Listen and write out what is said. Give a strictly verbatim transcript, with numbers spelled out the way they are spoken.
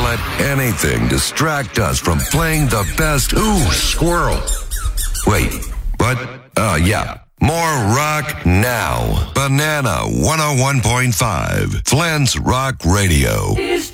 let anything distract us from playing the best. Ooh, squirrel. Wait, what? Oh, yeah. More rock now. Banana one oh one point five. Flint's Rock Radio.